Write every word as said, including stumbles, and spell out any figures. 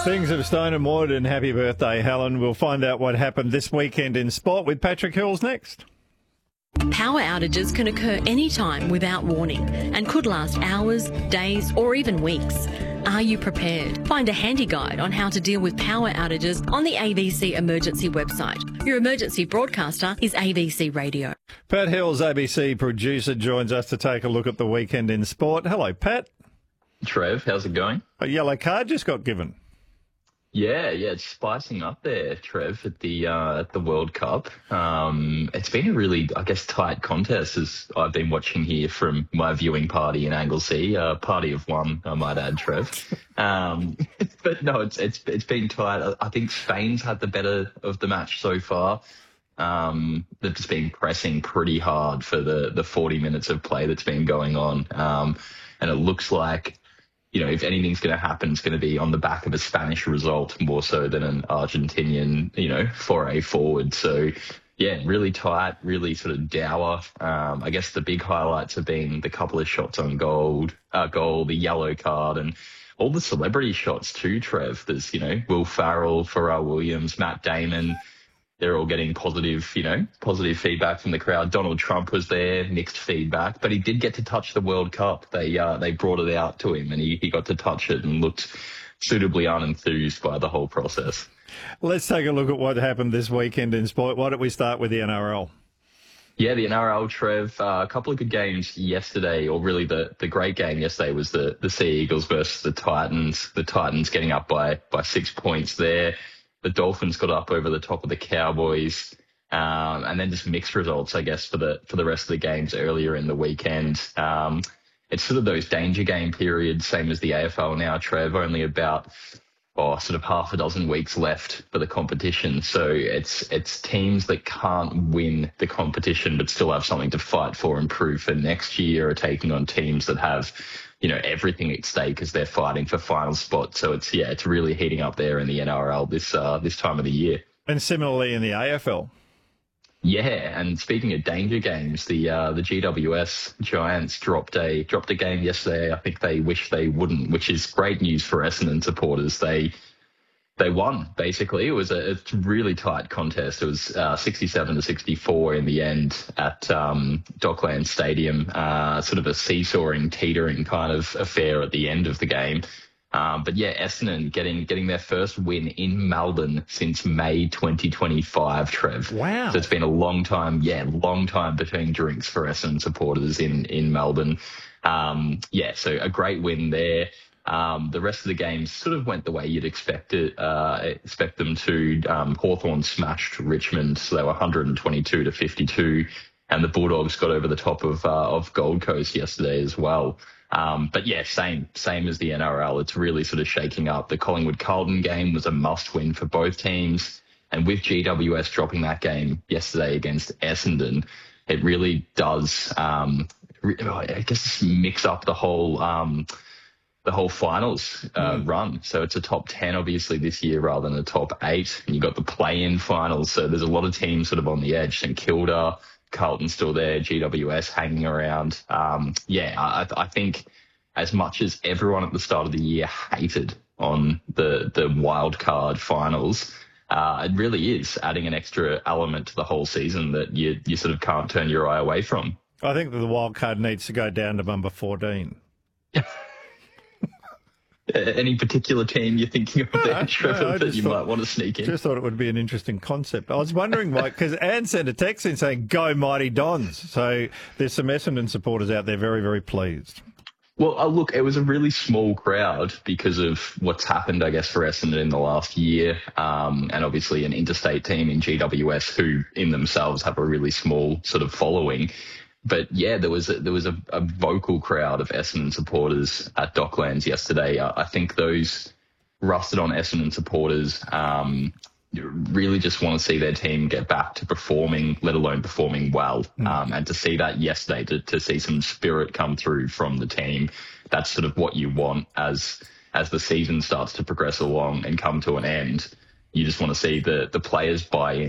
Things of Stone and Wood, and happy birthday, Helen. We'll find out what happened this weekend in sport with Patrick Hills next. Power outages can occur anytime without warning and could last hours, days or even weeks. Are you prepared? Find a handy guide on how to deal with power outages on the A B C Emergency website. Your emergency broadcaster is A B C Radio. Pat Hills, A B C producer, joins us to take a look at the weekend in sport. Hello, Pat. Trev, how's it going? A yellow card just got given. Yeah, yeah, it's spicing up there, Trev, at the uh, at the World Cup. Um, it's been a really, I guess, tight contest as I've been watching here from my viewing party in Anglesea. Uh, party of one, I might add, Trev. Um, but no, it's it's it's been tight. I think Spain's had the better of the match so far. Um, they've just been pressing pretty hard for the the forty minutes of play that's been going on, um, and it looks like, you know, if anything's going to happen, it's going to be on the back of a Spanish result more so than an Argentinian, you know, foray forward. So, yeah, really tight, really sort of dour. Um, I guess the big highlights have been the couple of shots on goal, uh, goal, the yellow card, and all the celebrity shots too, Trev. There's, you know, Will Farrell, Pharrell Williams, Matt Damon. They're all getting positive, you know, positive feedback from the crowd. Donald Trump was there, mixed feedback, but he did get to touch the World Cup. They uh, they brought it out to him, and he, he got to touch it and looked suitably unenthused by the whole process. Let's take a look at what happened this weekend in sport. Why don't we start with the N R L? Yeah, the N R L, Trev, uh, a couple of good games yesterday, or really the, the great game yesterday was the, the Sea Eagles versus the Titans. The Titans getting up by, by six points there. The Dolphins got up over the top of the Cowboys, um, and then just mixed results, I guess, for the for the rest of the games earlier in the weekend. Um, it's sort of those danger game periods, same as the A F L now, Trev, only about oh, sort of half a dozen weeks left for the competition. So it's it's teams that can't win the competition but still have something to fight for and prove for next year are taking on teams that have, you know, everything at stake as they're fighting for final spot. So it's, yeah, it's really heating up there in the N R L this uh, this time of the year. And similarly in the A F L. Yeah, and speaking of danger games, the uh, the G W S Giants dropped a dropped a game yesterday. I think they wish they wouldn't, which is great news for Essendon supporters. They they won, basically. It was a, a really tight contest. It was uh, sixty-seven to sixty-four in the end at um, Docklands Stadium, uh, sort of a seesawing, teetering kind of affair at the end of the game. Um, but yeah, Essendon getting getting their first win in Melbourne since May twenty twenty-five, Trev. Wow. So it's been a long time, yeah, long time between drinks for Essendon supporters in, in Melbourne. Um, yeah, so a great win there. Um, the rest of the games sort of went the way you'd expect it, uh, expect them to. Um, Hawthorn smashed Richmond, so they were one twenty-two to fifty-two, and the Bulldogs got over the top of uh, of Gold Coast yesterday as well. Um, but yeah, same same as the N R L. It's really sort of shaking up. The Collingwood-Carlton game was a must-win for both teams, and with G W S dropping that game yesterday against Essendon, it really does, um, I guess, mix up the whole. Um, the whole finals uh, mm. run. So it's a top ten, obviously, this year rather than a top eight. And you got the play-in finals. So there's a lot of teams sort of on the edge. St Kilda, Carlton still there, G W S hanging around. Um, yeah, I, I think as much as everyone at the start of the year hated on the, the wild card finals, uh, it really is adding an extra element to the whole season that you, you sort of can't turn your eye away from. I think that the wild card needs to go down to number fourteen. Any particular team you're thinking of there, no, Trevor, no, that you thought, might want to sneak in? Just thought it would be an interesting concept. I was wondering, Mike, because Anne sent a text in saying, go Mighty Dons. So there's some Essendon supporters out there very, very pleased. Well, uh, look, it was a really small crowd because of what's happened, I guess, for Essendon in the last year. Um, and obviously an interstate team in G W S who in themselves have a really small sort of following. But yeah, there was a, there was a, a vocal crowd of Essendon supporters at Docklands yesterday. I, I think those rusted on Essendon supporters um, really just want to see their team get back to performing, let alone performing well. Mm. Um, and to see that yesterday, to, to see some spirit come through from the team, that's sort of what you want as as the season starts to progress along and come to an end. You just want to see the the players buy in.